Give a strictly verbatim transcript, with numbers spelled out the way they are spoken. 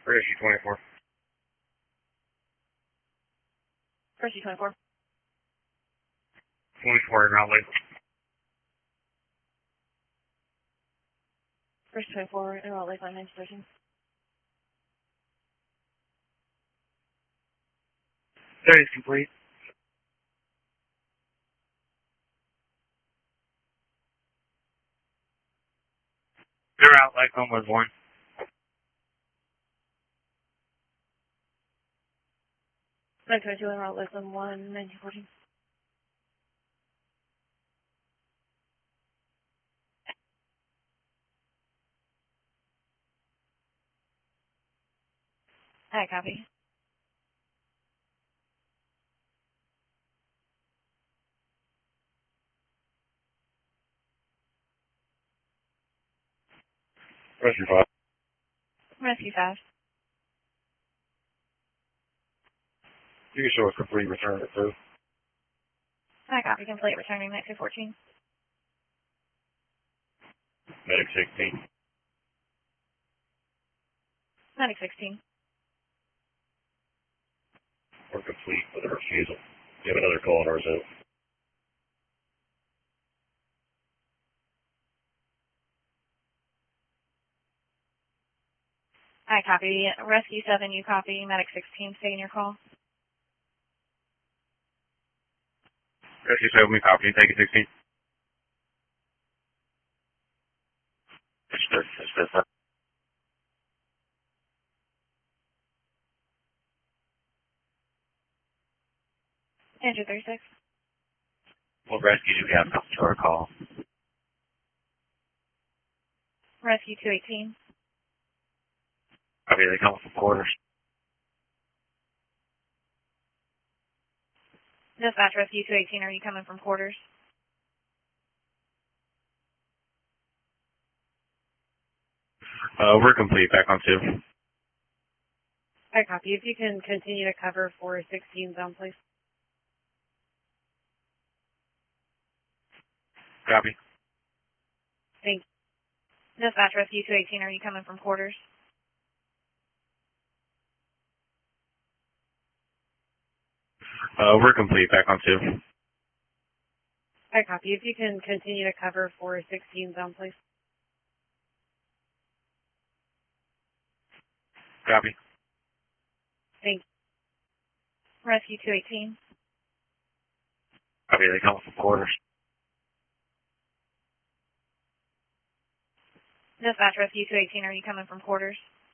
Rescue twenty-four. Rescue twenty-four. twenty-four in Route Lakeland. Rescue twenty-four in Route Lakeland, nine thirteen. That is complete. They're out Lakeland was one. nine twenty-two in Route Lakeland, one, nineteen fourteen. Alright, copy. Rescue five. Rescue five. You can show us complete return at two. Alright, copy. Complete. Returning next to fourteen. Medic sixteen. Medic sixteen. We're complete with a refusal. You have another call on our zone. Alright, copy. Rescue seven, you copy. Medic sixteen, stay in your call. Rescue seven, we copy. Take it sixteen. It's this, it's this. Andrew thirty-six. What rescue do we have to our call? Rescue two eighteen. Copy, they come from quarters. Dispatch Rescue two eighteen, are you coming from quarters? Uh, we're complete. Back on two. Alright, copy. If you can continue to cover for sixteen zone, please. Copy. Thank you. Dispatch Rescue two eighteen, are you coming from quarters? Uh, we're complete. Back on two. Alright, copy. If you can continue to cover for sixteen zone, please. Copy. Thank you. Rescue two eighteen. Copy, they come from quarters. Dispatch Rescue two eighteen, are you coming from quarters?